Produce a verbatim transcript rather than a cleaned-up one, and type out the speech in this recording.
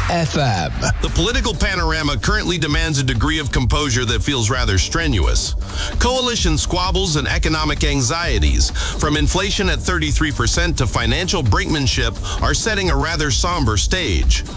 F M. The political panorama currently demands a degree of composure that feels rather strenuous. Coalition squabbles and economic anxieties, from inflation at thirty-three percent to financial brinkmanship, are setting a rather somber stage.